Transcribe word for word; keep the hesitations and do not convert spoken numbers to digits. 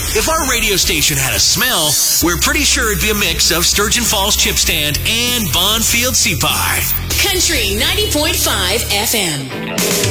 If our radio station had a smell, we're pretty sure it'd be a mix of Sturgeon Falls Chip Stand and Bonfield Sea Pie. Country ninety point five F M.